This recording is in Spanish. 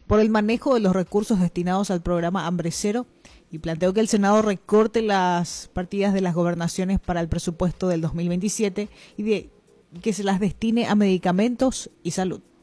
por el manejo de los recursos destinados al programa Hambre Cero y planteó que el Senado recorte las partidas de las gobernaciones para el presupuesto del 2027 y que se las destine a medicamentos y salud.